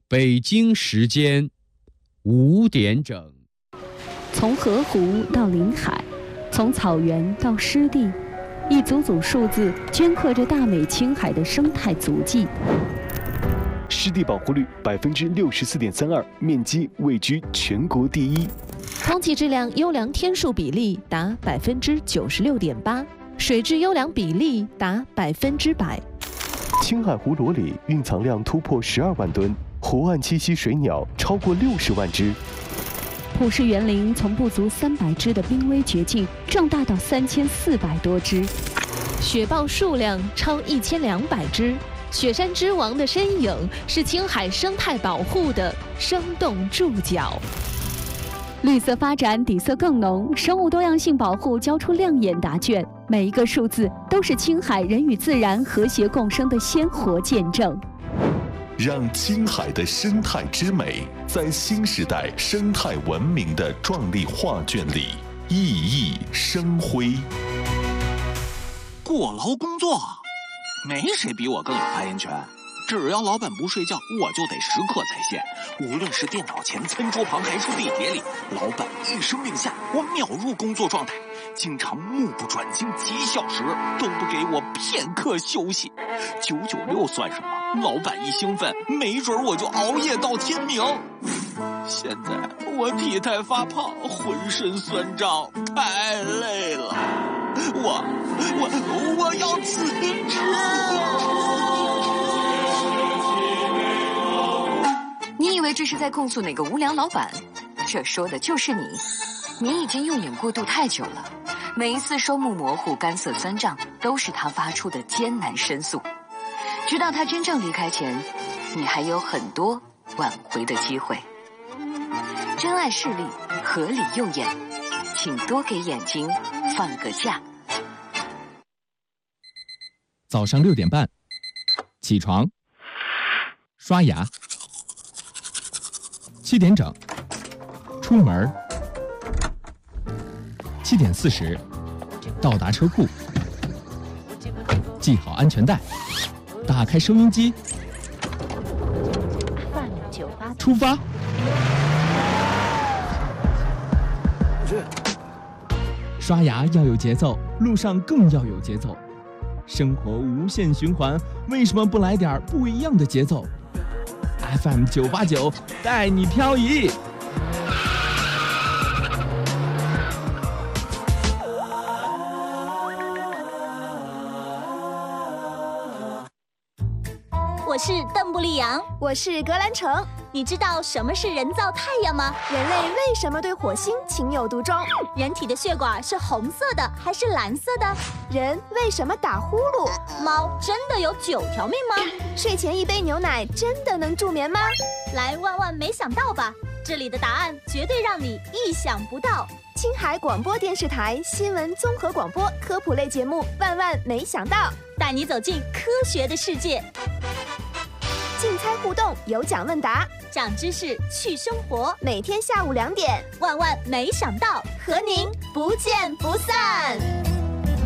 北京时间5点整。 从河湖到临海，从草原到湿地，一组组数字镌刻着大美青海的生态足迹。 湿地保护率64.32%，面积位居全国第一。 空气质量优良天数比例达96.8%，水质优良比例达100%。 青海湖螺里蕴藏量突破12万吨，湖岸栖息水鸟超过60万只。 普氏园林从不足300只的濒危绝境壮大到3400多只， 雪豹数量超1200只。雪山之王的身影是青海生态保护的生动注脚。 绿色发展底色更浓，生物多样性保护交出亮眼答卷，每一个数字都是青海人与自然和谐共生的鲜活见证。 让青海的生态之美在新时代生态文明的壮丽画卷里熠熠生辉。 过劳工作，没谁比我更有发言权。只要老板不睡觉，我就得时刻在线。无论是电脑前、餐桌旁，还是地铁里，老板一声令下，我秒入工作状态。经常目不转睛几小时，都不给我片刻休息。996算什么？老板一兴奋，没准我就熬夜到天明。现在我体态发胖，浑身酸胀，太累了。我要辞职。 你以为这是在控诉哪个无良老板？这说的就是你。你已经用眼过度太久了，每一次双目模糊、干涩酸胀，都是他发出的艰难申诉。直到他真正离开前，你还有很多挽回的机会。珍爱视力，合理用眼，请多给眼睛放个假。 早上6点半，起床，刷牙，7点整，出门，7点40，到达车库，系好安全带，打开收音机，出发。刷牙要有节奏，路上更要有节奏。生活无限循环，为什么不来点不一样的节奏？ FM 989带你漂移。 我是邓布利扬， 我是格兰城。 你知道什么是人造太阳吗？ 人类为什么对火星情有独钟？ 人体的血管是红色的还是蓝色的？ 人为什么打呼噜？ 猫真的有9条命吗？ 睡前一杯牛奶真的能助眠吗？ 来万万没想到吧，这里的答案绝对让你意想不到。 青海广播电视台新闻综合广播科普类节目《万万没想到》， 带你走进科学的世界。 竞猜互动，有奖问答， 长知识，去生活。 每天下午2点， 万万没想到，和您不见不散。